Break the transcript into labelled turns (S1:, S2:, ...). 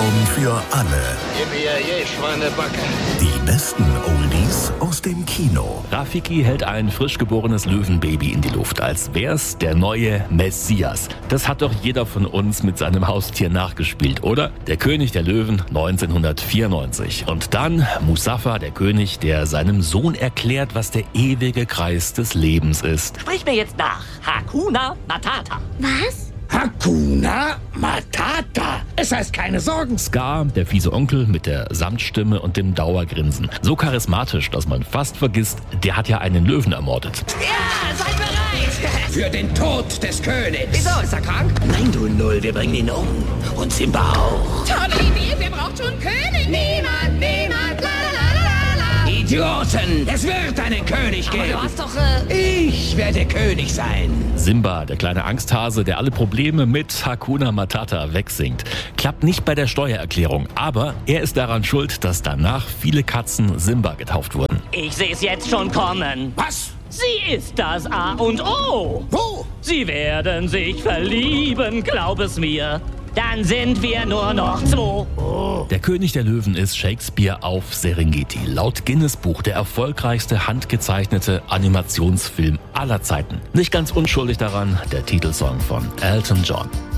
S1: Sendung für alle.
S2: Schweinebacke.
S1: Die besten Oldies aus dem Kino.
S3: Rafiki hält ein frisch geborenes Löwenbaby in die Luft, als wär's der neue Messias. Das hat doch jeder von uns mit seinem Haustier nachgespielt, oder? Der König der Löwen 1994. Und dann Mustafa, der König, der seinem Sohn erklärt, was der ewige Kreis des Lebens ist.
S4: Sprich mir jetzt nach. Hakuna Matata.
S5: Was?
S2: Hakuna Matata. Es heißt keine Sorgen.
S3: Scar, der fiese Onkel mit der Samtstimme und dem Dauergrinsen. So charismatisch, dass man fast vergisst, der hat ja einen Löwen ermordet.
S4: Ja, seid bereit.
S2: Für den Tod des Königs.
S4: Wieso, ist er krank?
S2: Nein, du Null, wir bringen ihn um. Und Simba auch.
S5: Tolle Idee, wer braucht schon König? Niemand, la la la la la.
S2: Idioten, es wird einen König
S4: Aber
S2: geben.
S4: du hast doch,
S2: Ich werde König sein.
S3: Simba, der kleine Angsthase, der alle Probleme mit Hakuna Matata wegsingt. Klappt nicht bei der Steuererklärung, aber er ist daran schuld, dass danach viele Katzen Simba getauft wurden.
S4: Ich sehe es jetzt schon kommen.
S2: Was?
S4: Sie ist das A und O.
S2: Wo?
S4: Sie werden sich verlieben, glaub es mir. Dann sind wir nur noch 2.
S3: Der König der Löwen ist Shakespeare auf Serengeti. Laut Guinness-Buch der erfolgreichste handgezeichnete Animationsfilm aller Zeiten. Nicht ganz unschuldig daran der Titelsong von Elton John.